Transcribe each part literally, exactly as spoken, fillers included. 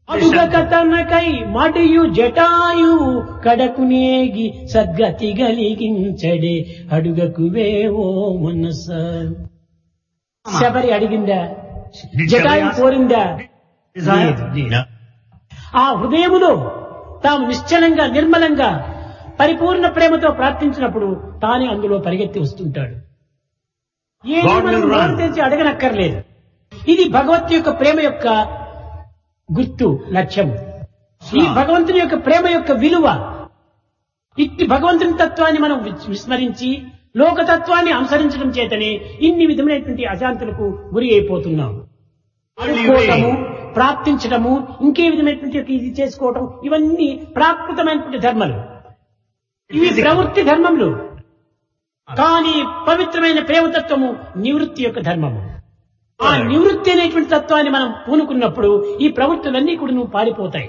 అడుగక తనకై మడియు జటాయు కడకునేగి సద్గతి గలిగించడే అడుగకువేవో మనస. శబరి అడిగిందా? జటాయు కోరిందా? No. ఆ హృదయములో తాము నిశ్చలంగా నిర్మలంగా పరిపూర్ణ ప్రేమతో ప్రార్థించినప్పుడు తానే అందులో పరిగెత్తి వస్తుంటాడు. ఏది God మనం will run. నోరు తెరిచి అడగనక్కర్లేదు. ఇది భగవత్ యొక్క ప్రేమ యొక్క గుర్తు, లక్ష్యం. ఈ భగవంతుని యొక్క ప్రేమ యొక్క విలువ. ఇట్టి భగవంతుని తత్వాన్ని మనం విస్- విస్మరించి లోకతత్వాన్ని అనుసరించడం చేతనే ఇన్ని విధమైనటువంటి అశాంతులకు గురి అయిపోతున్నాం. అనుకోవటము, ప్రార్థించడము, ఇంకే విధమైనటువంటి ఒక ఇది చేసుకోవటం, ఇవన్నీ ప్రాకృతమైనటువంటి ధర్మాలు. ఇవి ప్రవృత్తి ధర్మములు. కానీ పవిత్రమైన ప్రేమతత్వము నివృత్తి యొక్క ధర్మము. ఆ నివృత్తి అనేటువంటి తత్వాన్ని మనం పూనుకున్నప్పుడు ఈ ప్రవృత్తులన్నీ కూడా నువ్వు పారిపోతాయి.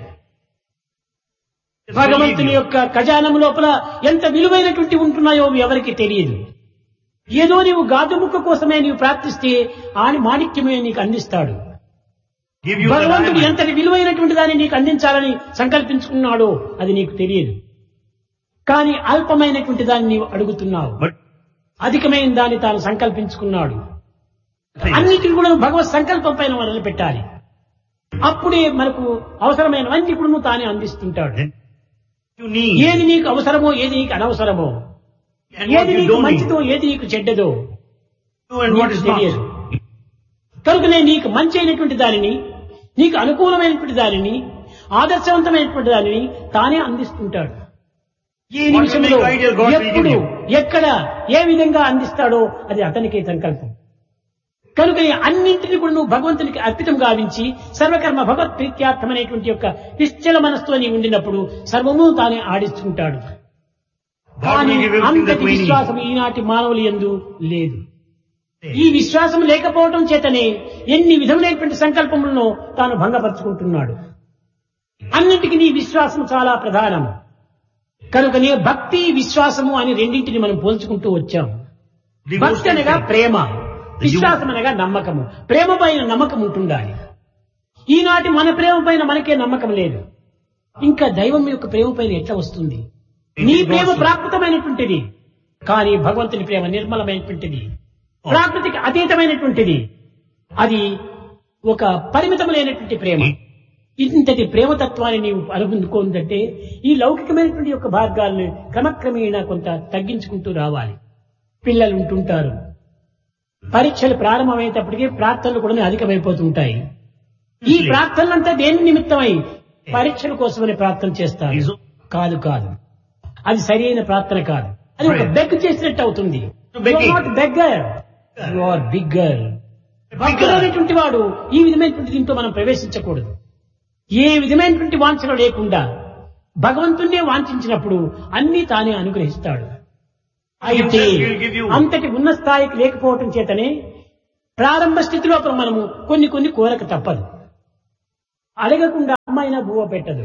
భగవంతుని యొక్క ఖజానం లోపల ఎంత విలువైనటువంటి ఉంటున్నాయో ఎవరికి తెలియదు. ఏదో నీవు గాజుముక్క కోసమే నీవు ప్రార్థిస్తే ఆని మాణిక్యమే నీకు అందిస్తాడు. Give you the భగవంతుడు diamond. ఎంతటి విలువైనటువంటి దాన్ని నీకు అందించాలని సంకల్పించుకున్నాడో అది నీకు తెలియదు. కానీ అల్పమైనటువంటి దాన్ని నీవు అడుగుతున్నావు. But అధికమైన దాన్ని తాను సంకల్పించుకున్నాడు. అన్నిటిని కూడా భగవత్ సంకల్పం పైన మొదలు పెట్టాలి. అప్పుడే మనకు అవసరమైనవన్నీ కూడా నువ్వు తానే అందిస్తుంటాడు. you need. ఏది నీకు అవసరమో, ఏది నీకు అనవసరమో, And what ఏది you నీకు don't మంచిదో, need. ఏది నీకు చెడ్డదో Do and what నీకు is తెలియదు. not. కనుకనే నీకు మంచి అయినటువంటి దానిని, నీకు అనుకూలమైనటువంటి దానిని, ఆదర్శవంతమైనటువంటి దానిని తానే అందిస్తుంటాడు. ఏ What నిమిషంలో will make ideal God will ఎప్పుడు give you. ఎక్కడ ఏ విధంగా అందిస్తాడో అది అతనికే సంకల్పం. కనుక ఈ అన్నింటినీ కూడా నువ్వు భగవంతునికి అర్పితం గావించి సర్వకర్మ భగవత్ ప్రీత్యార్థమైనటువంటి యొక్క నిశ్చల మనస్సుతో నీ ఉండినప్పుడు సర్వము తానే ఆడిస్తుంటాడు. God కానీ will give everything అంతటి that we need. విశ్వాసం ఈనాటి మానవుల యందు లేదు. ఈ విశ్వాసం లేకపోవటం చేతనే ఎన్ని విధములైనటువంటి సంకల్పములను తాను భంగపరుచుకుంటున్నాడు. అన్నింటికి నీ విశ్వాసం చాలా ప్రధానం. కనుకనే భక్తి, విశ్వాసము అని రెండింటిని మనం పోల్చుకుంటూ వచ్చాం. భక్తి అనగా ప్రేమ, విశ్వాసం అనగా నమ్మకము. ప్రేమ పైన నమ్మకం ఉంటుండాలి. ఈనాటి మన ప్రేమ పైన మనకే నమ్మకం లేదు. ఇంకా దైవం యొక్క ప్రేమ పైన ఎట్లా వస్తుంది? నీ ప్రేమ ప్రాకృతమైనటువంటిది, కానీ భగవంతుని ప్రేమ నిర్మలమైనటువంటిది, ప్రాకృతికి అతీతమైనటువంటిది. అది ఒక పరిమితం లేనటువంటి ప్రేమ. ఇంతటి ప్రేమతత్వాన్ని నీవు అనుకుందుకోందంటే ఈ లౌకికమైనటువంటి యొక్క భాగాలను క్రమక్రమేణా కొంత తగ్గించుకుంటూ రావాలి. పిల్లలు ఉంటుంటారు, పరీక్షలు ప్రారంభమయ్యేటప్పటికీ ప్రార్థనలు కూడా అధికమైపోతుంటాయి. ఈ ప్రార్థనలంతా దేని నిమిత్తమై? పరీక్షల కోసమని ప్రార్థన చేస్తారు. కాదు కాదు, అది సరైన ప్రార్థన కాదు. అది ఒక బెగ్ చేసినట్టు అవుతుంది. Beggar, you are bigger. భక్తుడైనటువంటి వాడు ఈ విధమైనటువంటి దీంతో మనం ప్రవేశించకూడదు. ఏ విధమైనటువంటి వాంఛన లేకుండా భగవంతుణ్ణే వాంఛించినప్పుడు అన్ని తానే అనుగ్రహిస్తాడు. అయితే అంతటి ఉన్న స్థాయికి లేకపోవటం చేతనే ప్రారంభ స్థితిలో మనము కొన్ని కొన్ని కోరక తప్పదు. అడగకుండా అమ్మాయినా బువ్వ పెట్టదు.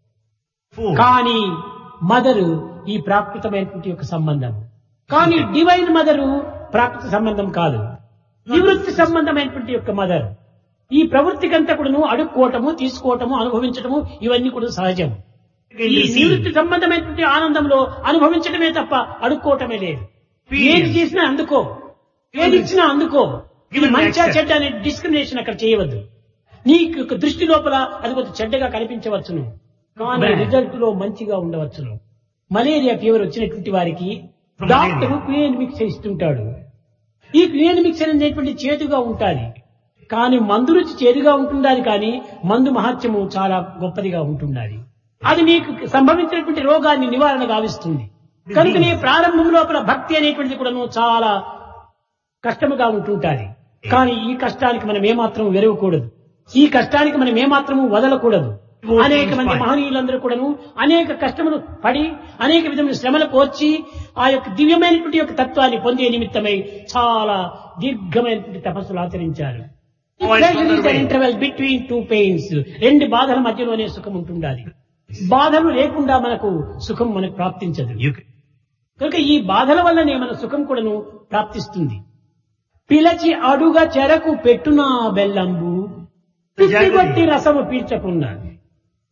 కానీ మదరు ఈ ప్రాకృతమైనటువంటి యొక్క సంబంధం. కానీ డివైన్ మదరు ప్రాకృత సంబంధం కాదు, నివృత్తి సంబంధమైనటువంటి యొక్క మదర్. ఈ ప్రవృత్తికంతా కూడా అడుక్కోవటము, తీసుకోవటము, అనుభవించటము ఇవన్నీ కూడా సహజం. ఈ నివృత్తి సంబంధమైనటువంటి ఆనందంలో అనుభవించడమే తప్ప అడుక్కోవటమే లేదు. ఏది చేసినా అందుకో, ఏది ఇచ్చినా అందుకో. ఇది మంచిగా చెడ్డ అనే డిస్క్రిమినేషన్ అక్కడ చేయవద్దు. నీ యొక్క దృష్టి లోపల అది కొంచెం చెడ్డగా కనిపించవచ్చును, కానీ రిజల్ట్ లో మంచిగా ఉండవచ్చును. మలేరియా ఫీవర్ వచ్చినటువంటి వారికి డాక్టర్ క్వినైన్ మిక్సర్ ఇస్తుంటాడు. ఈ క్వినైన్ మిక్సర్ అనేటువంటి చేదుగా ఉంటుంది, కానీ మందు రుచి చేదుగా ఉంటుండాలి, కానీ మందు మహత్యము చాలా గొప్పదిగా ఉంటుండాలి. అది నీకు సంభవించినటువంటి రోగాన్ని నివారణ గావిస్తుంది. కనుక నీ ప్రారంభం లోపల భక్తి అనేటువంటిది కూడా చాలా కష్టముగా ఉంటుంటాది. కానీ ఈ కష్టానికి మనం ఏమాత్రం వెరవకూడదు, ఈ కష్టానికి మనం ఏమాత్రము వదలకూడదు. అనేక మంది మహనీయులందరూ కూడాను అనేక కష్టములు పడి అనేక విధమైన శ్రమలు కోర్చి ఆ యొక్క దివ్యమైనటువంటి యొక్క తత్వాన్ని పొందే నిమిత్తమై చాలా దీర్ఘమైనటువంటి తపస్సులు ఆచరించారు. ఇంటర్వెల్ బిట్వీన్ టూ పెయిన్స్, రెండు బాధల మధ్యలోనే సుఖం ఉంటుండాలి. బాధలు లేకుండా మనకు సుఖం మనకు ప్రాప్తించదు. కనుక ఈ బాధల వల్లనే మన సుఖం కూడాను ప్రాప్తిస్తుంది. పిలచి అడుగ చెరకు పెట్టునా బెల్లంబు, పిచ్చి కొట్టి రసము పీల్చకున్నా.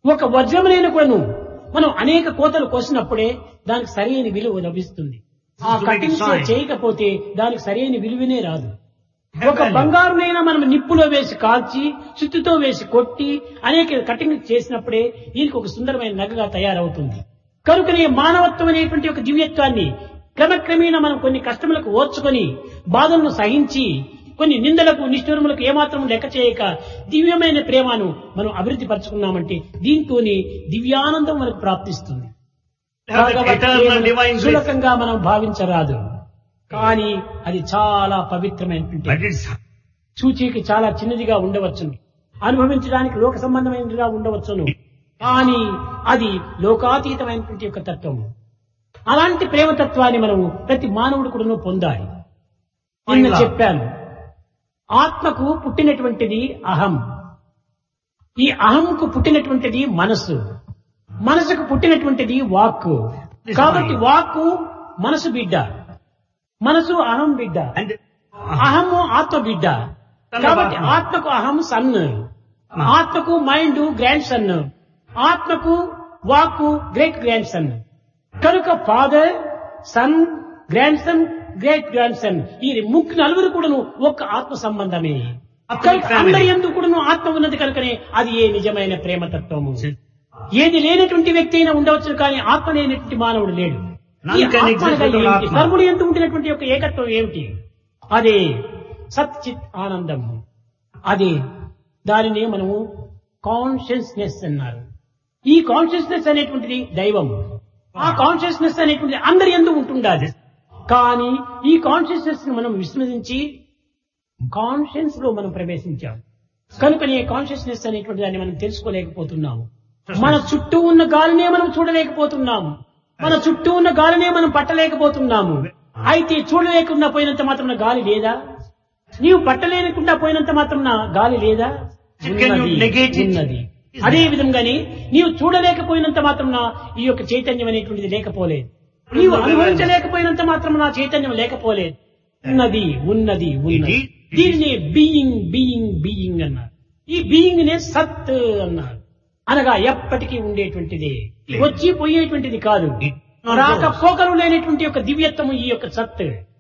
ఒక వజ్రములైన కూడాను మనం అనేక కోతలు కోసినప్పుడే దానికి సరైన విలువ లభిస్తుంది. ఆ కటింగ్ చేయకపోతే దానికి సరైన విలువనే రాదు. ఒక బంగారునైనా మనం నిప్పులో వేసి కాల్చి సుత్తితో వేసి కొట్టి అనేక కటింగ్ చేసినప్పుడే దీనికి ఒక సుందరమైన నగగా తయారవుతుంది. కనుకనే మానవత్వం అనేటువంటి ఒక దివ్యత్వాన్ని క్రమక్రమేణా మనం కొన్ని కష్టములకు ఓర్చుకొని బాధలను సహించి కొన్ని నిందలకు నిష్ఠూరములకు ఏమాత్రం లెక్క చేయక దివ్యమైన ప్రేమను మనం అభివృద్ధి పరుచుకున్నామంటే దీంతోనే దివ్యానందం మనకు ప్రాప్తిస్తుంది. సులకంగా మనం భావించరాదు, కానీ అది చాలా పవిత్రమైనటువంటి సూచీకి చాలా చిన్నదిగా ఉండవచ్చును, అనుభవించడానికి లోక సంబంధమైనదిగా ఉండవచ్చును, కానీ అది లోకాతీతమైనటువంటి యొక్క తత్వము. అలాంటి ప్రేమతత్వాన్ని మనము ప్రతి మానవుడు కూడా పొందాలి. నిన్న చెప్పాను, ఆత్మకు పుట్టినటువంటిది అహం, ఈ అహంకు పుట్టినటువంటిది మనస్సు, మనసుకు పుట్టినటువంటిది వాక్కు. కాబట్టి వాక్కు మనసు బిడ్డ, మనసు అహం బిడ్డ, అహము ఆత్మ బిడ్డ. కాబట్టి ఆత్మకు అహం సన్, ఆత్మకు మైండ్ గ్రాండ్ సన్, ఆత్మకు వాక్కు గ్రేట్ గ్రాండ్ సన్. కనుక father, sun, grand son, great grand son, ఈ ముగ్గురు నలుగురు కూడాను ఒక్క ఆత్మ సంబంధమే. అందరి ఎందుకు కూడాను ఆత్మ ఉన్నది కనుకనే అది ఏ నిజమైన ప్రేమతత్వము. ఏది లేనటువంటి వ్యక్తి అయినా ఉండవచ్చు, కానీ ఆత్మ లేనటువంటి మానవుడు లేడు. సర్వుడు ఎందుకు ఉంటున్నటువంటి యొక్క ఏకత్వం ఏమిటి? అదే సచ్చిత్ ఆనందము. అదే దానిని మనము కాన్షియస్నెస్ అన్నారు. ఈ కాన్షియస్నెస్ అనేటువంటిది దైవము. ఆ కాన్షియస్నెస్ అనేటువంటిది అందరి ఎందుకు ఉంటుండాలి, కానీ ఈ కాన్షియస్నెస్ ను మనం విస్మరించి కాన్షియన్స్ లో మనం ప్రవేశించాం కనుకనే కాన్షియస్నెస్ అనేటువంటి దాన్ని మనం తెలుసుకోలేకపోతున్నాము. మన చుట్టూ ఉన్న గాలినే మనం చూడలేకపోతున్నాము, మన చుట్టూ ఉన్న గాలినే మనం పట్టలేకపోతున్నాము. అయితే చూడలేకుండా పోయినంత మాత్రం గాలి లేదా? నీవు పట్టలేకుండా పోయినంత మాత్రం గాలి లేదా? ఉన్నది. అదే విధంగానే నీవు చూడలేకపోయినంత మాత్రం ఈ యొక్క చైతన్యం అనేటువంటిది లేకపోలేదు, నీవు అనుభవించలేకపోయినంత మాత్రం నా చైతన్యం లేకపోలేదు. ఉన్నది ఉన్నది ఉన్నది. దీనినే బీయింగ్ బీయింగ్ బీయింగ్ అన్నారు. ఈ బీయింగ్ నే సత్ అన్నారు. అనగా ఎప్పటికీ ఉండేటువంటిది, వచ్చి పోయేటువంటిది కాదు. రాకపోకలు లేనటువంటి యొక్క దివ్యత్వము ఈ యొక్క సత్.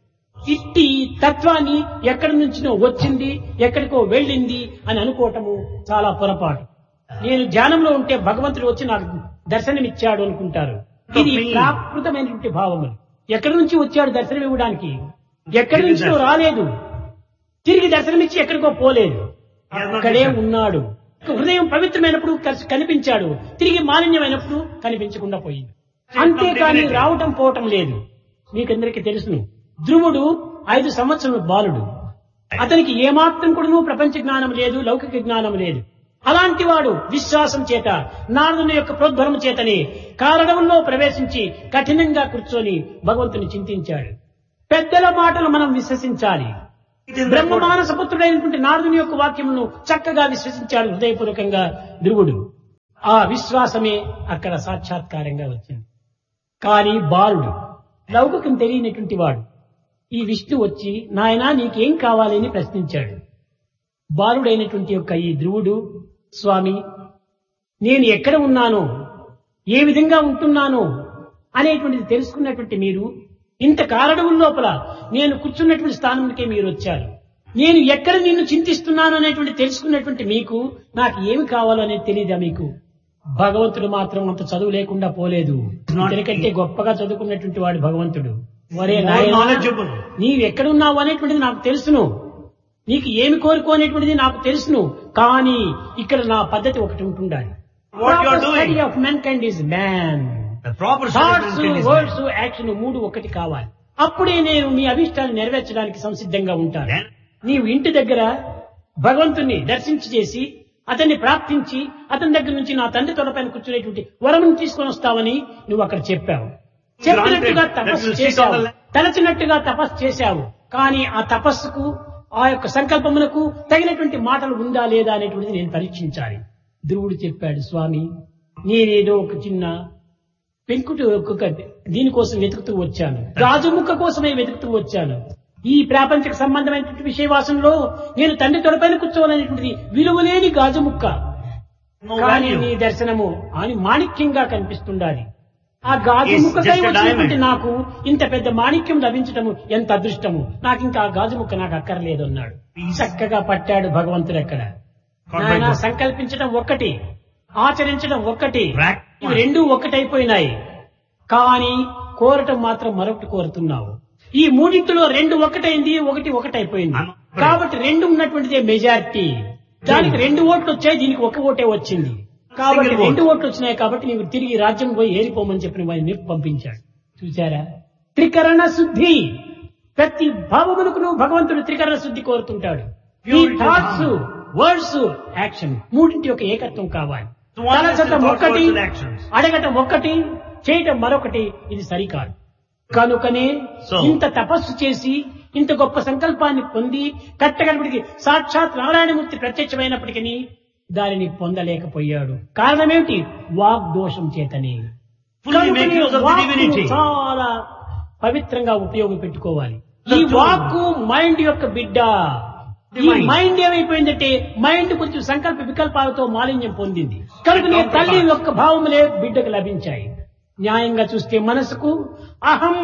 ఇట్టి తత్వాన్ని ఎక్కడి నుంచినో వచ్చింది, ఎక్కడికో వెళ్ళింది అని అనుకోవటము చాలా పొరపాటు. నేను ధ్యానంలో ఉంటే భగవంతుడు వచ్చి నాకు దర్శనమిచ్చాడు అనుకుంటారు. ఇది ప్రాకృతమైనటువంటి భావములు. ఎక్కడి నుంచి వచ్చాడు దర్శనం ఇవ్వడానికి? ఎక్కడి నుంచో రాలేదు, తిరిగి దర్శనమిచ్చి ఎక్కడికో పోలేదు, అక్కడే ఉన్నాడు. హృదయం పవిత్రమైనప్పుడు కనిపించాడు, తిరిగి మాలిన్యమైనప్పుడు కనిపించకుండా పోయింది. అంతేకాని రావటం పోవటం లేదు. మీకందరికీ తెలుసును, ధ్రువుడు ఐదు సంవత్సరాల బాలుడు. అతనికి ఏమాత్రం కూడా ప్రపంచ జ్ఞానం లేదు, లౌకిక జ్ఞానం లేదు. అలాంటి వాడు విశ్వాసం చేత నారదుని యొక్క ప్రోద్బలం చేతనే కారణంలో ప్రవేశించి కఠినంగా కూర్చొని భగవంతుని చింతించాడు. పెద్దల మాటలు మనం విశ్వసించాలి. బ్రహ్మ మానస పుత్రుడైనటువంటి నారదుని యొక్క వాక్యమును చక్కగా విశ్వసించాడు హృదయపూర్వకంగా ధ్రువుడు. ఆ విశ్వాసమే అక్కడ సాక్షాత్కారంగా వచ్చింది. కానీ బాలుడు, లౌకికం తెలియనటువంటి వాడు, ఈ విష్ణు వచ్చి నాయనా నీకేం కావాలని ప్రశ్నించాడు. బాలుడైనటువంటి యొక్క ఈ ధ్రువుడు, స్వామి నేను ఎక్కడ ఉన్నానో, ఏ విధంగా ఉంటున్నానో అనేటువంటిది తెలుసుకున్నటువంటి మీరు ఇంత కారణం లోపల నేను కూర్చున్నటువంటి స్థానానికే మీరు వచ్చారు. నేను ఎక్కడ నిన్ను చింతిస్తున్నాను అనేటువంటి తెలుసుకున్నటువంటి మీకు నాకు ఏమి కావాలో అనేది తెలియదా మీకు? భగవంతుడు మాత్రం అంత చదువు లేకుండా పోలేదు. ఇతనికంటే గొప్పగా చదువుకున్నటువంటి వాడు భగవంతుడు. వరే నాయనా, నీవు ఎక్కడున్నావు అనేటువంటిది నాకు తెలుసును, నీకు ఏమి కోరుకో అనేటువంటిది నాకు తెలుసును, కానీ ఇక్కడ నా పద్ధతి ఒకటి ఉంటుండాలి. Study of man kind is man. Thoughts, words, action మూడు ఒకటి కావాలి. అప్పుడే నేను మీ అభిష్టాన్ని నెరవేర్చడానికి సంసిద్ధంగా ఉంటాను. నీవు ఇంటి దగ్గర భగవంతుని దర్శించి చేసి అతన్ని ప్రార్థించి అతని దగ్గర నుంచి నా తండ్రి తొడపైన కూర్చునేటువంటి వరం తీసుకొని వస్తావని నువ్వు అక్కడ చెప్పావు. చెప్పినట్టుగా తపస్సు చేశావు, తలచినట్టుగా తపస్సు చేశావు. కానీ ఆ తపస్సుకు ఆ యొక్క సంకల్పమునకు తగినటువంటి మాటలు ఉందా లేదా అనేటువంటిది నేను పరీక్షించాలి. ధ్రువుడు చెప్పాడు, స్వామి నేనేదో ఒక చిన్న పెంకుటి దీనికోసం వెతుకుతూ వచ్చాను, రాజముక్క కోసమే వెతుకుతూ వచ్చాను. ఈ ప్రాపంచిక సంబంధమైనటువంటి విషయవాసంలో నేను తండ్రి తొడపైన కూర్చోవాలనేటువంటిది విలువలేని గాజుముక్క. No కానీ value. నీ దర్శనము అని మాణిక్యంగా కనిపిస్తుండాలి. ఆ గాజు It's ముక్కకై just a వచ్చినటువంటి diamond. నాకు ఇంత పెద్ద మాణిక్యం లభించటము ఎంత అదృష్టము, నాకు ఇంకా ఆ గాజు ముక్క నాకు అక్కర్లేదు అన్నాడు. Peace. చక్కగా పట్టాడు భగవంతుడు ఎక్కడ. God by నాయనా, God. సంకల్పించడం ఒక్కటి, ఆచరించడం ఒక్కటి, Pract- ఇవి రెండూ ఒక్కటైపోయినాయి. కానీ కోరటం మాత్రం మరొకటి కోరుతున్నావు. ఈ మూడింటిలో రెండు ఒకటైంది, ఒకటి ఒకటైపోయింది. I'm- కాబట్టి రెండు ఉన్నటువంటిదే మెజారిటీ. దానికి రెండు ఓట్లు వచ్చాయి, దీనికి ఒక ఓటే వచ్చింది. కాబట్టి Single vote. రెండు ఓట్లు వచ్చినాయి కాబట్టి నీవు తిరిగి రాజ్యం పోయి ఏరిపోమని చెప్పిన వారిని పంపించాడు. చూచారా, త్రికరణ శుద్ధి. ప్రతి భావములకు నువ్వు భగవంతుడు త్రికరణ శుద్ధి కోరుతుంటాడు. ఈ Purity thoughts, of words, action మూడింటి యొక్క ఏకత్వం కావాలి. So one has తలచటం the thought, ఒక్కటి, words and actions. అడగటం ఒక్కటి, చేయటం మరొకటి, ఇది సరికాదు. కనుకనే So- ఇంత తపస్సు చేసి ఇంత గొప్ప సంకల్పాన్ని పొంది కట్టగలిపటికి సాక్షాత్ నారాయణమూర్తి ప్రత్యక్షమైనప్పటికీ దానిని పొందలేకపోయాడు. కారణమేమిటి? వాగ్దోషం చేతనే. Fully make కనుకనే use of the వాక్కును divinity. చాలా పవిత్రంగా ఉపయోగపెట్టుకోవాలి. The ఈ tongue. వాక్కు మైండ్ యొక్క బిడ్డ. The ఈ mind. మైండ్ ఏమైపోయిందంటే మైండ్ కొంచెం సంకల్ప వికల్పాలతో మాలిన్యం పొందింది. కనుకనే The tongue తల్లి part. యొక్క భావములే బిడ్డకు లభించాయి. న్యాయంగా చూస్తే మనసుకు అహం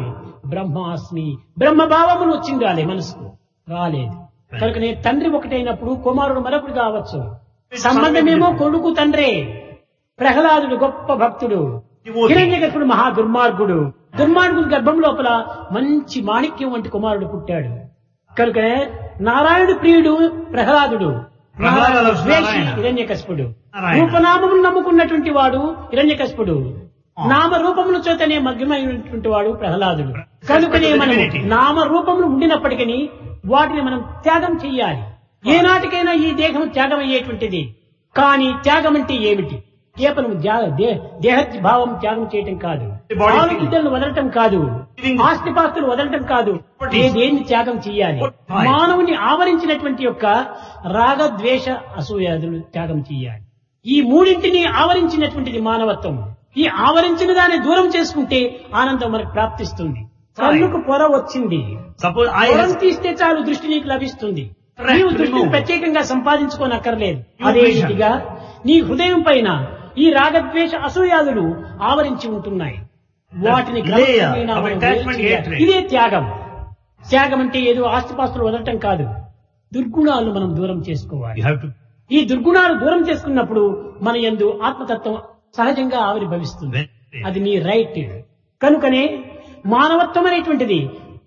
బ్రహ్మాస్మి బ్రహ్మ భావములు వచ్చింది రాలే, మనసుకు రాలేదు. కనుకనే తండ్రి ఒకటైనప్పుడు కుమారుడు మరొకడు కావచ్చు. సంబంధమేమో కొడుకు తండ్రే. ప్రహ్లాదుడు గొప్ప భక్తుడు, Devotee. హిరణ్యకశిపుడు మహా దుర్మార్గుడు. దుర్మార్గుడి గర్భం లోపల మంచి మాణిక్యం వంటి కుమారుడు పుట్టాడు. కనుకనే నారాయణుడు ప్రియుడు ప్రహ్లాదుడు, ప్రహ్లాద loves ద్వేషి నారాయణ. హిరణ్యకశిపుడు. నారాయణ. రూపనామములు నమ్ముకున్నటువంటి వాడు హిరణ్యకశిపుడు. ఆ. నామ రూపముల చేతనే మగ్నమైనటువంటి వాడు ప్రహ్లాదుడు. కనుకనే మనం Divinity. నామ రూపములు ఉండినప్పటికీ వాటిని మనం త్యాగం చెయ్యాలి. ఏనాటికైనా ఈ దేహం త్యాగం అయ్యేటువంటిది. కానీ త్యాగం అంటే ఏమిటి? కేవలం ధ్యా- దే- దేహ భావం త్యాగం చేయటం కాదు, The body ఆలు thing. బిడ్డలను వదలటం కాదు, Giving- ఆస్తిపాస్తులు వదలటం కాదు, What is- ఏదేన్ని త్యాగం చెయ్యాలి. What time? మానవుని ఆవరించినటువంటి యొక్క రాగ ద్వేష అసూయాదులు త్యాగం చెయ్యాలి. ఈ మూడింటిని ఆవరించినటువంటిది మానవత్వం. ఈ ఆవరించిన దాన్ని దూరం చేసుకుంటే ఆనందం మనకు ప్రాప్తిస్తుంది. కన్నుకు పొర వచ్చింది, Suppose I పొరం have తీస్తే చాలు దృష్టి నీకు లభిస్తుంది. Correct. నీవు దృష్టిని Remove. ప్రత్యేకంగా సంపాదించుకోనక్కర్లేదు. Your అదే vision. రీతిగా నీ హృదయం పైన ఈ రాగద్వేష అసూయాదులు ఆవరించి ఉంటున్నాయి. వాటిని layer క్రమక్రమేణా of మనం attachment, వేరు చేయాలి. hatred. ఇదే త్యాగం. త్యాగం అంటే ఏదో ఆస్తిపాస్తులు వదలటం కాదు, దుర్గుణాలను మనం దూరం చేసుకోవాలి. you have to ఈ దుర్గుణాలు దూరం చేసుకున్నప్పుడు మన యందు ఆత్మతత్వం సహజంగా ఆవిర్భవిస్తుంది. అది నీ రైట్. కనుకనే మానవత్వం అనేటువంటిది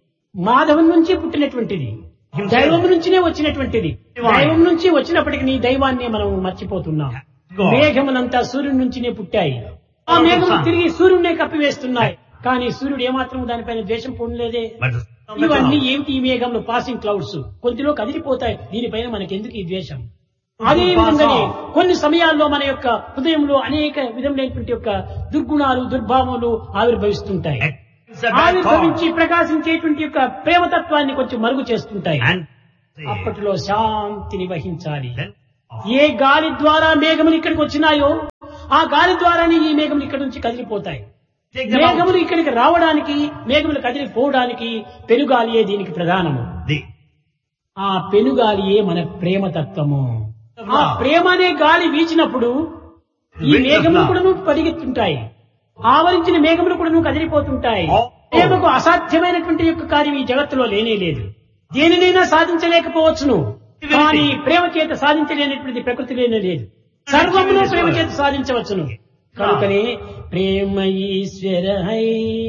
మాధవం నుంచి పుట్టినటువంటిది, Himself. దైవం నుంచినే వచ్చినటువంటిది. Divine. దైవం నుంచి వచ్చినప్పటికీ నీ దైవాన్ని మనం మర్చిపోతున్నాం. God. మేఘములంతా సూర్యుడి నుంచినే పుట్టాయి. ఆ Out of మేఘములు sun. తిరిగి సూర్యుడినే కప్పివేస్తున్నాయి. కానీ సూర్యుడు ఏమాత్రం దానిపైన ద్వేషం పొందలేదే. but the- on the ఇవన్నీ cloud. ఏమిటి? ఈ మేఘంలో పాసింగ్ క్లౌడ్స్ కొద్దిలో కదిలిపోతాయి. దీనిపైన మనకెందుకు ఈ ద్వేషం? అదే Pass విధంగానే off. కొన్ని సమయాల్లో మన యొక్క హృదయంలో అనేక విధములైనటువంటి యొక్క దుర్గుణాలు దుర్భావములు ఆవిర్భవిస్తుంటాయి. It's a bad ఆవిర్భవించి thought. ప్రకాశించేటువంటి యొక్క ప్రేమతత్వాన్ని కొంచెం మరుగు చేస్తుంటాయి. And అప్పట్లో శాంతిని వహించాలి. then ఏ గాలి ద్వారా మేఘములు ఇక్కడికి వచ్చినాయో ఆ గాలి ద్వారానే ఈ మేఘములు ఇక్కడి నుంచి కదిలిపోతాయి. take them out. మేఘములు ఇక్కడికి రావడానికి, మేఘములు కదిలిపోవడానికి పెనుగాలియే దీనికి ప్రధానము. The ఆ పెనుగాలియే మన ప్రేమతత్వము. ఆ ప్రేమ అనే గాలి వీచినప్పుడు ఈ Wind of మేఘములు love. కూడా పరిగెత్తుంటాయి, ఆవరించిన మేఘములు కూడా కదిలిపోతుంటాయి. Oh. ప్రేమకు అసాధ్యమైనటువంటి యొక్క కార్యం ఈ జగత్తులో లేనే లేదు. దేనినైనా సాధించలేకపోవచ్చును, కానీ ప్రేమ చేత సాధించలేనటువంటి ప్రకృతి లేనే లేదు. సర్వమును ప్రేమ చేత సాధించవచ్చును. కనుకనే ప్రేమ ఈశ్వర హై,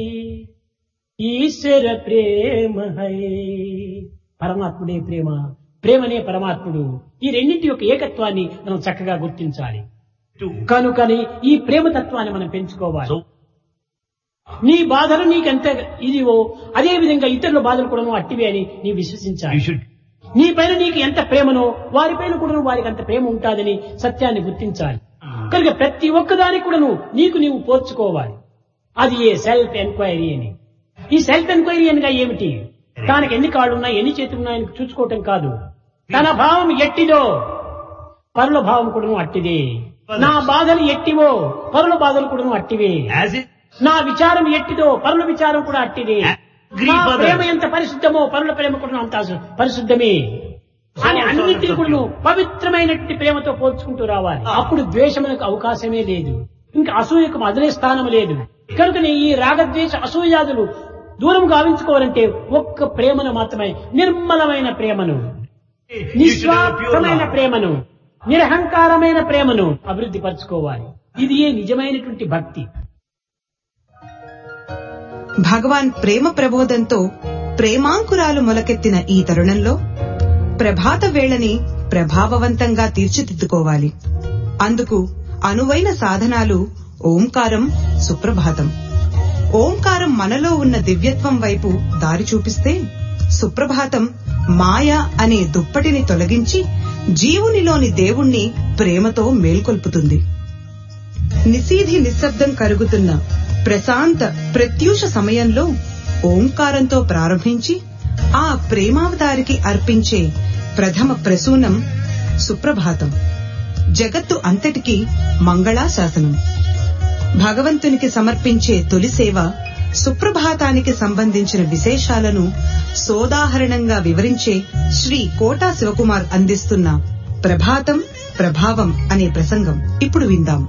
ఈశ్వర ప్రేమ హై. పరమాత్ముడే ప్రేమ, ప్రేమనే పరమాత్ముడు. ఈ రెండింటి యొక్క ఏకత్వాన్ని మనం చక్కగా గుర్తించాలి. two. కనుకని ఈ ప్రేమతత్వాన్ని మనం పెంచుకోవాలి. So నీ బాధలు నీకెంత ఇదివో అదే విధంగా ఇతరుల బాధలు కూడా అట్టివే అని నీ you విశ్వసించాలి. should నీ పైన నీకు ఎంత ప్రేమనో వారిపైన కూడా వారికి అంత ప్రేమ ఉంటాదని సత్యాన్ని గుర్తించాలి. కనుక ప్రతి ఒక్కదానికి కూడాను నీకు నీవు పోర్చుకోవాలి. అది ఏ సెల్ఫ్ ఎంక్వైరీ అని. ఈ సెల్ఫ్ ఎంక్వైరీ అనగా ఏమిటి? తనకు ఎన్ని కాళ్ళు ఉన్నాయి, ఎన్ని చేతులు ఉన్నాయని చూసుకోవటం కాదు. తన భావం ఎట్టిదో పరుల భావం కూడాను అట్టిదే. నా బాధలు ఎట్టివో పరుల బాధలు కూడాను అట్టివే. as it నా విచారం ఎట్టిదో పరుల విచారం కూడా అట్టిదే. Agree నా further. ప్రేమ ఎంత పరిశుద్ధమో పరుల ప్రేమ కూడా అంత పరిశుద్ధమే. అని అన్నింటినీ కూడా నువ్వు పవిత్రమైనటువంటి ప్రేమతో పోల్చుకుంటూ రావాలి. అప్పుడు ద్వేషములకు అవకాశమే లేదు, ఇంకా అసూయకు మొదలే స్థానం లేదు. కనుకనే ఈ రాగద్వేష అసూయాదులు దూరం గావించుకోవాలంటే ఒక్క ప్రేమను మాత్రమే, నిర్మలమైన ప్రేమను, నిస్వార్థమైన ప్రేమను, నిరహంకారమైన ప్రేమను అభివృద్ధి పరచుకోవాలి. ఇది ఏ నిజమైనటువంటి భక్తి. భగవాన్ ప్రేమ ప్రబోధంతో ప్రేమాంకురాలు మొలకెత్తిన ఈ తరుణంలో ప్రభాత వేళని ప్రభావవంతంగా తీర్చిదిద్దుకోవాలి. అందుకు అనువైన సాధనాలు ఓంకారం, సుప్రభాతం. ఓంకారం మనలో ఉన్న దివ్యత్వం వైపు దారి చూపిస్తే, సుప్రభాతం మాయ అనే దుప్పటిని తొలగించి జీవునిలోని దేవుణ్ణి ప్రేమతో మేల్కొల్పుతుంది. నిశీధి నిశ్శబ్దం కరుగుతున్న ప్రశాంత ప్రత్యూష సమయంలో ఓంకారంతో ప్రారంభించి ఆ ప్రేమావతారికి అర్పించే ప్రథమ ప్రసూనం సుప్రభాతం. జగత్తు అంతటికీ మంగళాశాసనం. భగవంతునికి సమర్పించే తొలి సేవ సుప్రభాతానికి సంబంధించిన విశేషాలను సోదాహరణంగా వివరించే శ్రీ కోటా శివకుమార్ అందిస్తున్న ప్రభాతం ప్రభావం అనే ప్రసంగం ఇప్పుడు విందాం.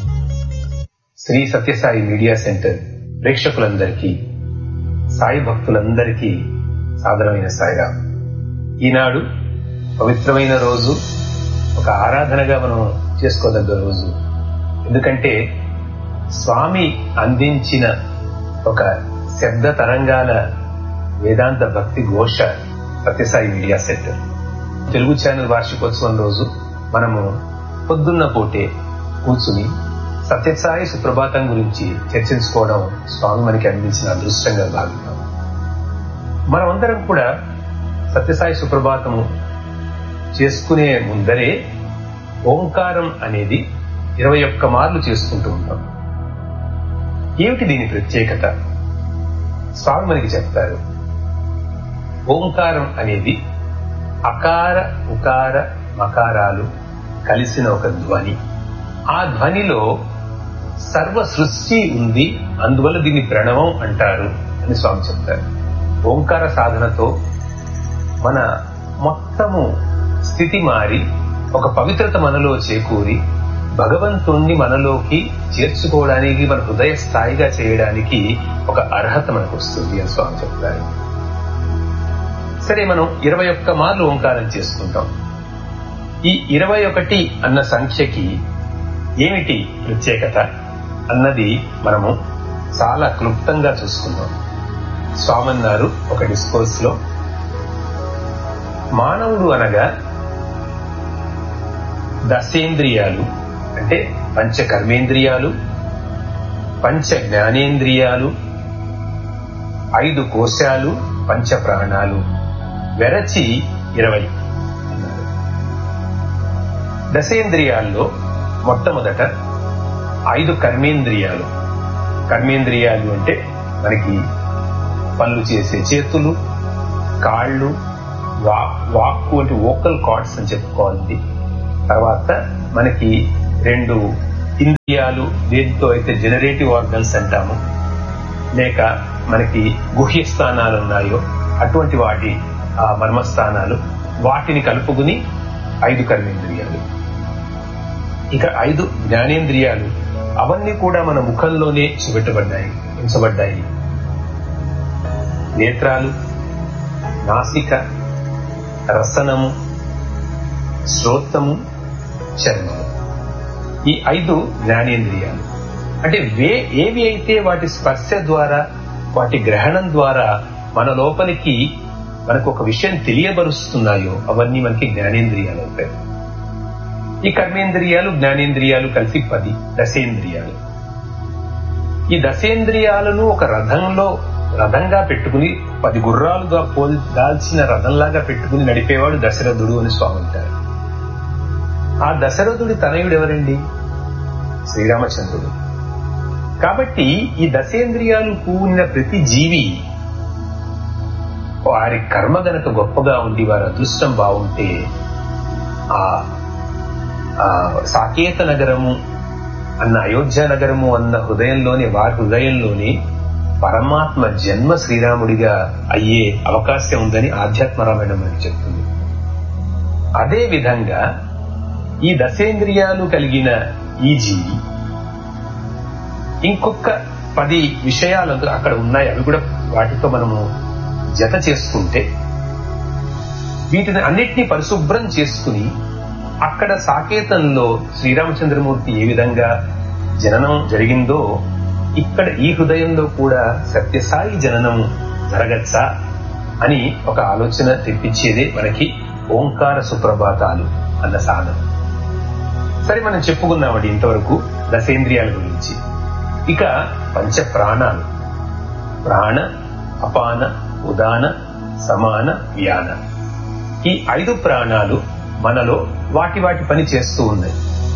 శ్రీ సత్యసాయి మీడియా సెంటర్ ప్రేక్షకులందరికీ, సాయి భక్తులందరికీ సాదరమైన సాయిరాం. ఈనాడు పవిత్రమైన రోజు, ఒక ఆరాధనగా మనం చేసుకోదగ్గ రోజు. ఎందుకంటే స్వామి అందించిన ఒక శబ్ద తరంగాల వేదాంత భక్తి ఘోష Sathya Sai media centre. Telugu channel వార్షికోత్సవం రోజు మనము పొద్దున్న పూటే కూర్చుని సత్యసాయి సుప్రభాతం గురించి చర్చించుకోవడం స్వామి మనకి అందించిన అదృష్టంగా భావిస్తాం. మనమందరం కూడా సత్యసాయి సుప్రభాతము చేసుకునే ముందరే ఓంకారం అనేది ఇరవై ఒక్క మార్లు చేసుకుంటూ ఉంటాం. ఏమిటి దీని ప్రత్యేకత? స్వామి మనకి చెప్తారు, ఓంకారం అనేది అకార ఉకార మకారాలు కలిసిన ఒక ధ్వని. ఆ ధ్వనిలో సర్వ సృష్టి ఉంది, అందువల్ల దీన్ని ప్రణవం అంటారు అని స్వామి చెప్తారు. ఓంకార సాధనతో మన మొత్తము స్థితి మారి ఒక పవిత్రత మనలో చేకూరి భగవంతుణ్ణి మనలోకి చేర్చుకోవడానికి, మన హృదయ స్థాయిగా చేయడానికి ఒక అర్హత మనకు వస్తుంది అని స్వామి చెప్తారు. సరే, మనం ఇరవై ఒక్క మార్లు ఓంకారం చేసుకుంటాం. ఈ ఇరవై ఒకటి అన్న సంఖ్యకి ఏమిటి ప్రత్యేకత అన్నది మనము చాలా క్లుప్తంగా చూసుకుందాం. స్వామి అన్నారు ఒక డిస్కోర్స్ లో, మానవుడు అనగా దశేంద్రియాలు అంటే పంచ కర్మేంద్రియాలు, పంచ జ్ఞానేంద్రియాలు, ఐదు కోశాలు, పంచ ప్రాణాలు వెరచి ఇరవై. దశేంద్రియాల్లో మొట్టమొదట ఐదు కర్మేంద్రియాలు. కర్మేంద్రియాలు అంటే మనకి పనులు చేసే చేతులు, కాళ్ళు, వాక్కు అంటే వోకల్ కార్డ్స్ అని చెప్పుకోవాలి. తర్వాత మనకి రెండు ఇంద్రియాలు, దేంతో అయితే జనరేటివ్ ఆర్గన్స్ అంటాము, లేక మనకి గుహ్య స్థానాలు ఉన్నాయో అటువంటి వాటి ఆ మర్మస్థానాలు, వాటిని కలుపుకుని ఐదు కర్మేంద్రియాలు. ఇక ఐదు జ్ఞానేంద్రియాలు, అవన్నీ కూడా మన ముఖంలోనే చూపెట్టబడ్డాయి ఉంచబడ్డాయి. నేత్రాలు, నాసిక, రసనము, శ్రోత్రము, చర్మము. ఈ ఐదు జ్ఞానేంద్రియాలు. అంటే వే ఏవి అయితే వాటి స్పర్శ ద్వారా, వాటి గ్రహణం ద్వారా మన లోపలికి మనకు ఒక విషయం తెలియబరుస్తున్నాయో అవన్నీ మనకి జ్ఞానేంద్రియాలు అవుతాయి. ఈ కర్మేంద్రియాలు, జ్ఞానేంద్రియాలు కలిసి పది దశేంద్రియాలు. ఈ దశేంద్రియాలను ఒక రథంలో రథంగా పెట్టుకుని, పది గుర్రాలుగా పోల్ దాల్చిన రథంలాగా పెట్టుకుని నడిపేవాడు దశరథుడు అని స్వామి అంటారు. ఆ దశరథుడి తనయుడు ఎవరండి? శ్రీరామచంద్రుడు. కాబట్టి ఈ దశేంద్రియాలు కూడిన ప్రతి జీవి వారి కర్మ గనక గొప్పగా ఉండి వారి అదృష్టం బాగుంటే ఆ సాకేత నగరము అన్న, అయోధ్య నగరము అన్న హృదయంలోనే, వారి హృదయంలోనే పరమాత్మ జన్మ శ్రీరాముడిగా అయ్యే అవకాశం ఉందని ఆధ్యాత్మ రామాయణం మనకి చెప్తుంది. అదే విధంగా ఈ దశేంద్రియాలు కలిగిన ఈ జీవి ఇంకొక పది విషయాలు అక్కడ ఉన్నాయి. అవి కూడా వాటితో మనము జత చేసుకుంటే వీటిని అన్నిటినీ పరిశుభ్రం చేసుకుని అక్కడ సాకేతంలో శ్రీరామచంద్రమూర్తి ఏ విధంగా జననం జరిగిందో ఇక్కడ ఈ హృదయంలో కూడా సత్యసాయి జననం జరగచ్చా అని ఒక ఆలోచన తెప్పించేదే మనకి ఓంకార సుప్రభాతాలు అన్న సాధన. సరే, మనం చెప్పుకున్నామండి ఇంతవరకు దశేంద్రియాల గురించి. ఇక పంచ ప్రాణాలు, ప్రాణ, అపాన, ఉదాన, సమాన, వ్యాన, ఈ ఐదు ప్రాణాలు మనలో వాటి వాటి పని చేస్తూ ఉన్నాయి.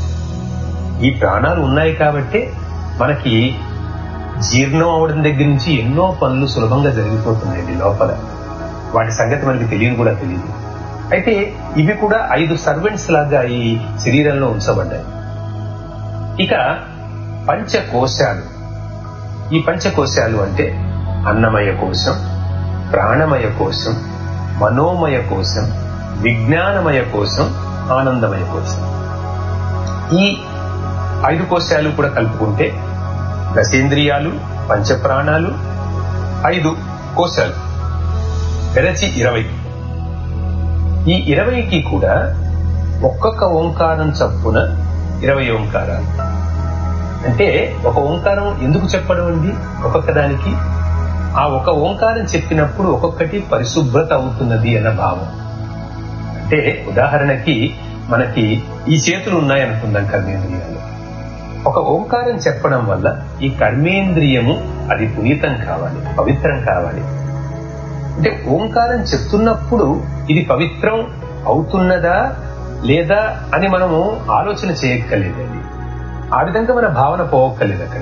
ఈ ప్రాణాలు ఉన్నాయి కాబట్టి మనకి జీర్ణం అవడం దగ్గర నుంచి ఎన్నో పనులు సులభంగా జరిగిపోతున్నాయండి లోపల. వాటి సంగతి మనకి తెలియదు కూడా తెలియదు. అయితే ఇవి కూడా ఐదు సర్వెంట్స్ లాగా ఈ శరీరంలో ఉంచబడ్డాయి. ఇక పంచకోశాలు. ఈ పంచకోశాలు అంటే అన్నమయ కోశం, ప్రాణమయ కోశం, మనోమయ కోశం, విజ్ఞానమయ కోశం, ఆనందమయ కోశం. ఈ ఐదు కోశాలు కూడా కలుపుకుంటే దశేంద్రియాలు, పంచప్రాణాలు, ఐదు కోశాలు పెరచి ఇరవై. ఈ ఇరవైకి కూడా ఒక్కొక్క ఓంకారం చప్పున ఇరవై ఓంకారాలు. అంటే ఒక ఓంకారం ఎందుకు చెప్పడం అండి ఒక్కొక్క దానికి? ఆ ఒక ఓంకారం చెప్పినప్పుడు ఒక్కొక్కటి పరిశుభ్రత అవుతున్నది అన్న భావం. అంటే ఉదాహరణకి మనకి ఈ చేతులు ఉన్నాయనుకుందాం, కర్మేంద్రియాలు. ఒక ఓంకారం చెప్పడం వల్ల ఈ కర్మేంద్రియము అది పునీతం కావాలి, పవిత్రం కావాలి. అంటే ఓంకారం చెప్తున్నప్పుడు ఇది పవిత్రం అవుతున్నదా లేదా అని మనము ఆలోచన చేయక్కర్లేదండి. ఆ విధంగా మన భావన పోవక్కర్లేదు. అక్కడ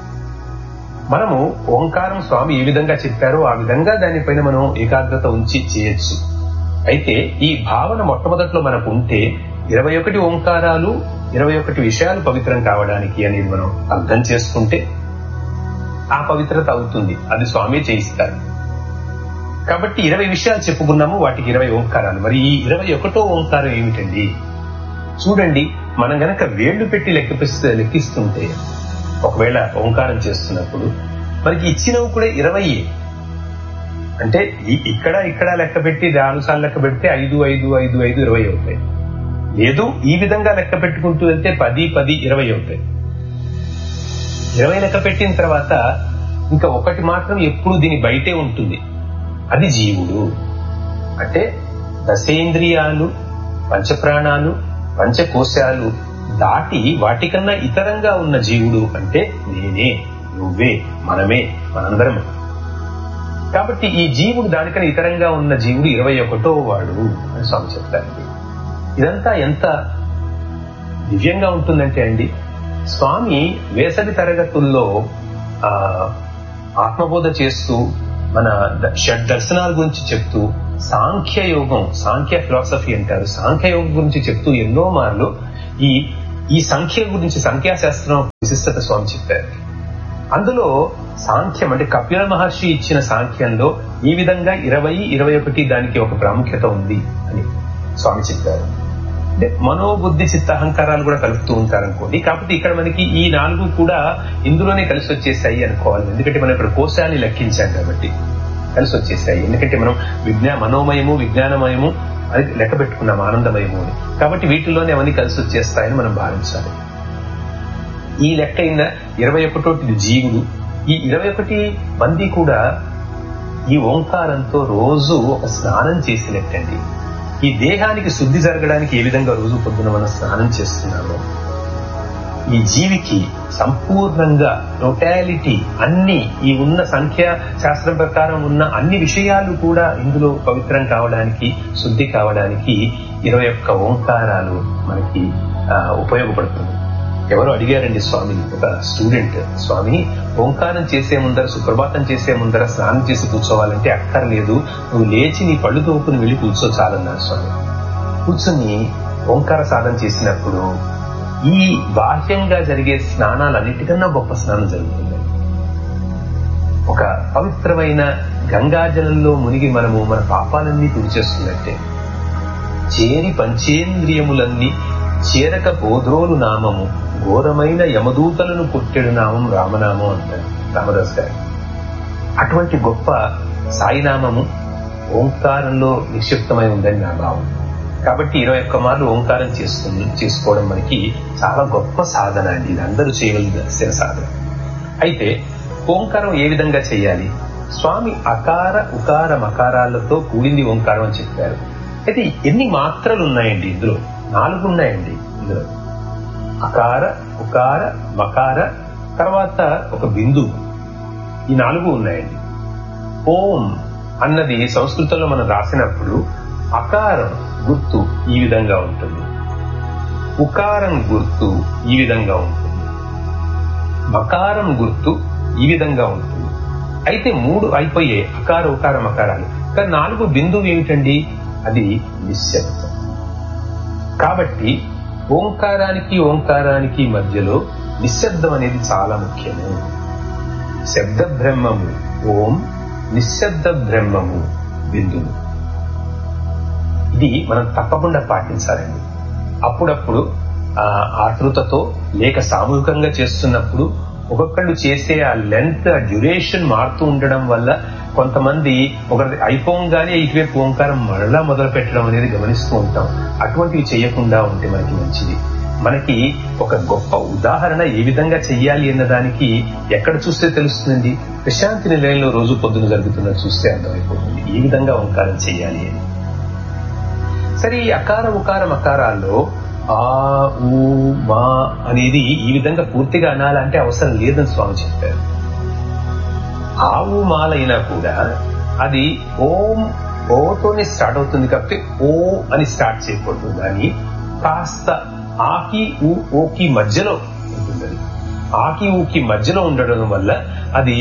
మనము ఓంకారం స్వామి ఏ విధంగా చెప్పారో ఆ విధంగా దానిపైన మనం ఏకాగ్రత ఉంచి చేయొచ్చు. అయితే ఈ భావన మొట్టమొదట్లో మనకు ఉంటే ఇరవై ఒకటి ఓంకారాలు, ఇరవై ఒకటి విషయాలు పవిత్రం కావడానికి అనేది మనం అర్థం చేసుకుంటే ఆ పవిత్రత అవుతుంది. అది స్వామి చేయిస్తారు. కాబట్టి ఇరవై విషయాలు చెప్పుకున్నాము, వాటికి ఇరవై ఓంకారాలు. మరి ఈ ఇరవై ఒకటో ఓంకారం ఏమిటండి? చూడండి, మనం గనక వేళ్లు పెట్టి లెక్కిపిస్తే లెక్కిస్తుంటే ఒకవేళ ఓంకారం చేస్తున్నప్పుడు మనకి ఇచ్చినవి కూడా ఇరవై. అంటే ఇక్కడ ఇక్కడ లెక్క పెట్టి నాలుగు సార్లు లెక్క పెడితే ఐదు ఐదు ఐదు ఐదు ఇరవై అవుతాయి. లేదు ఈ విధంగా లెక్క పెట్టుకుంటూ వెళ్తే పది పది ఇరవై అవుతాయి. ఇరవై లెక్క పెట్టిన తర్వాత ఇంకా ఒకటి మాత్రం ఎప్పుడు దీని బయటే ఉంటుంది, అది జీవుడు. అంటే దశేంద్రియాలు, పంచప్రాణాలు, పంచకోశాలు దాటి వాటికన్నా ఇతరంగా ఉన్న జీవుడు అంటే నేనే, నువ్వే, మనమే, మనందరమే. కాబట్టి ఈ జీవుడు దానికన్నా ఇతరంగా ఉన్న జీవుడు ఇరవై ఒకటో వాడు అని స్వామి చెప్తారండి. ఇదంతా ఎంత దివ్యంగా ఉంటుందంటే అండి, స్వామి వేసవి తరగతుల్లో ఆ ఆత్మబోధ చేస్తూ మన షడ్ దర్శనాల గురించి చెప్తూ సాంఖ్యయోగం, సాంఖ్య ఫిలాసఫీ అంటారు, సాంఖ్యయోగం గురించి చెప్తూ ఎన్నో మార్లు ఈ ఈ సంఖ్య గురించి, సంఖ్యాశాస్త్రం విశిష్టత స్వామి చెప్పారు. అందులో సాంఖ్యం అంటే కపిల మహర్షి ఇచ్చిన సాంఖ్యంలో ఈ విధంగా ఇరవై ఇరవై ఒకటి దానికి ఒక ప్రాముఖ్యత ఉంది అని స్వామి చెప్పారు. అంటే మనోబుద్ధి చిత్త అహంకారాలు కూడా కలుపుతూ ఉంటారనుకోండి. కాబట్టి ఇక్కడ మనకి ఈ నాలుగు కూడా ఇందులోనే కలిసి వచ్చేసాయి అనుకోవాలి. ఎందుకంటే మనం ఇక్కడ కోశాన్ని లెక్కించాం కాబట్టి కలిసి వచ్చేసాయి. ఎందుకంటే మనం విజ్ఞా మనోమయము, విజ్ఞానమయము అది లెక్క పెట్టుకున్నాం, ఆనందమయము అని. కాబట్టి వీటిల్లోనే అవన్నీ కలిసి వచ్చేస్తాయని మనం భావించాలి. ఈ లెక్క అయిన ఇరవై ఒకటోటి జీవుడు. ఈ ఇరవై ఒకటి మంది కూడా ఈ ఓంకారంతో రోజు ఒక స్నానం చేసినట్టండి. ఈ దేహానికి శుద్ధి జరగడానికి ఏ విధంగా రోజు పొద్దున మనం స్నానం చేస్తున్నామో ఈ జీవికి సంపూర్ణంగా టోటాలిటీ అన్ని ఈ ఉన్న సంఖ్యా శాస్త్రం ప్రకారం ఉన్న అన్ని విషయాలు కూడా ఇందులో పవిత్రం కావడానికి, శుద్ధి కావడానికి ఇరవై ఒక్క ఓంకారాలు మనకి ఉపయోగపడుతుంది. ఎవరో అడిగారండి స్వామి, ఒక స్టూడెంట్, స్వామి ఓంకారం చేసే ముందర, సుప్రభాతం చేసే ముందర స్నానం చేసి కూర్చోవాలంటే అక్కర్లేదు, నువ్వు లేచి నీ పళ్ళు తోపుని వెళ్ళి కూర్చో చాలన్నారు స్వామి. కూర్చొని ఓంకార సాధన చేసినప్పుడు ఈ బాహ్యంగా జరిగే స్నానాలన్నిటికన్నా గొప్ప స్నానం జరుగుతుంది. ఒక పవిత్రమైన గంగాజలంలో మునిగి మనము మన పాపాలన్నీ తుడిచేస్తున్నట్టే. చేరి పంచేంద్రియములన్నీ చేరక బోధోలు నామము ఘోరమైన యమదూతలను కొట్టెడు నామం రామనామం అంటారు రామదాస్ గారు. అటువంటి గొప్ప సాయినామము ఓంకారంలో నిక్షిప్తమై ఉందని నా భావం. కాబట్టి ఇరవై ఒక్క మార్లు ఓంకారం చేసుకుని చేసుకోవడం మనకి చాలా గొప్ప సాధన అండి. ఇది అందరూ చేయవలసిన సాధన. అయితే ఓంకారం ఏ విధంగా చేయాలి? స్వామి అకార ఉకార మకారాలతో కూడింది ఓంకారం అని చెప్పారు. అయితే ఎన్ని మాత్రలు ఉన్నాయండి ఇందులో? నాలుగు ఉన్నాయండి ఇందులో. అకార ఉకార మకార తర్వాత ఒక బిందువు, ఈ నాలుగు ఉన్నాయండి. ఓం అన్నది సంస్కృతంలో మనం రాసినప్పుడు అకారం గుర్తు ఈ విధంగా ఉంటుంది, ఉకారం గుర్తు ఈ విధంగా ఉంటుంది, మకారం గుర్తు ఈ విధంగా ఉంటుంది. అయితే మూడు అయిపోయే అకార ఉకార మకారాలు. కానీ నాలుగు బిందువు ఏమిటండి? అది నిశ్శబ్దం. కాబట్టి ఓంకారానికి ఓంకారానికి మధ్యలో నిశ్శబ్దం అనేది చాలా ముఖ్యము. శబ్ద బ్రహ్మము ఓం, నిశ్శబ్ద బ్రహ్మము బిందువు. ఇది మనం తప్పకుండా పాటించాలండి. అప్పుడప్పుడు ఆతృతతో లేక సామూహికంగా చేస్తున్నప్పుడు ఒక్కొక్కళ్ళు చేసే ఆ లెంత్, ఆ డ్యూరేషన్ మారుతూ ఉండడం వల్ల కొంతమంది ఒకరి అయిపోగానే ఇటువైపు ఓంకారం మరలా మొదలు పెట్టడం అనేది గమనిస్తూ ఉంటాం. అటువంటివి చేయకుండా ఉంటే మనకి మంచిది. మనకి ఒక గొప్ప ఉదాహరణ ఏ విధంగా చెయ్యాలి అన్నదానికి ఎక్కడ చూస్తే తెలుస్తుందండి? ప్రశాంతి నిలయంలో రోజు పొద్దున జరుగుతున్నది చూస్తే అర్థమైపోతుంది ఏ విధంగా ఓంకారం చెయ్యాలి అని. సరే, ఈ అకార ఉకార మకారాల్లో ఆ ఊ మా అనేది ఈ విధంగా పూర్తిగా అనాలంటే అవసరం లేదని స్వామి చెప్పారు. ఆవు మాలైనా కూడా అది ఓం ఓతోనే స్టార్ట్ అవుతుంది కాబట్టి ఓ అని స్టార్ట్ చేయకూడదు. కానీ కాస్త ఆకి ఊ ఓకి మధ్యలో ఉంటుంది. అది ఆకి ఊకి మధ్యలో ఉండడం వల్ల అది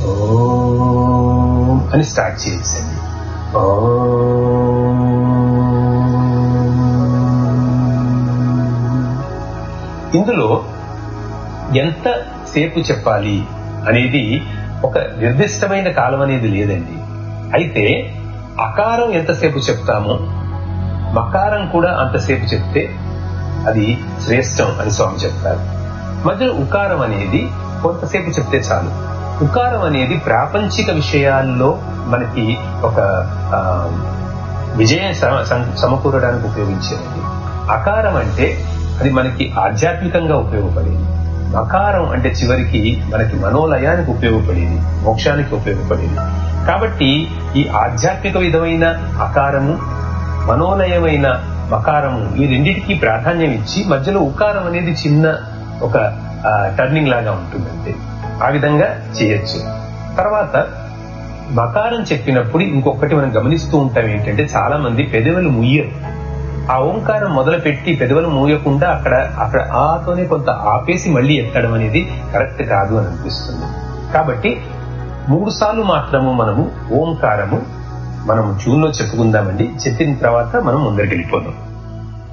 ఓం అని స్టార్ట్ చేసేది. ఇందులో ఎంత సేపు చెప్పాలి అనేది ఒక నిర్దిష్టమైన కాలం అనేది లేదండి. అయితే అకారం ఎంతసేపు చెప్తామో మకారం కూడా అంతసేపు చెప్తే అది శ్రేష్టం అని స్వామి చెప్తారు. మధ్యలో ఉకారం అనేది కొంతసేపు చెప్తే చాలు. ఉకారం అనేది ప్రాపంచిక విషయాల్లో మనకి ఒక విజయం సమకూరడానికి ఉపయోగించేది. అకారం అంటే అది మనకి ఆధ్యాత్మికంగా ఉపయోగపడేది. మకారం అంటే చివరికి మనకి మనోలయానికి ఉపయోగపడేది, మోక్షానికి ఉపయోగపడేది. కాబట్టి ఈ ఆధ్యాత్మిక విధమైన అకారము, మనోలయమైన మకారము, ఈ రెండింటికి ప్రాధాన్యం ఇచ్చి మధ్యలో ఉకారం అనేది చిన్న ఒక టర్నింగ్ లాగా ఉంటుందంటే ఆ విధంగా చేయొచ్చు. తర్వాత మకారం చెప్పినప్పుడు ఇంకొకటి మనం గమనిస్తూ ఉంటాం ఏంటంటే, చాలా మంది పెదవులు ముయ్యరు. ఆ ఓంకారం మొదలు పెట్టి పెదవులు మూయకుండా అక్కడ అక్కడ ఆతోనే కొంత ఆపేసి మళ్ళీ ఎత్తడం అనేది కరెక్ట్ కాదు అని అనిపిస్తుంది. కాబట్టి మూడు సార్లు మాత్రము మనము ఓంకారము మనము ట్యూన్లో చెప్పుకుందామండి. చెప్పిన తర్వాత మనం ముందరికి వెళ్ళిపోదాం.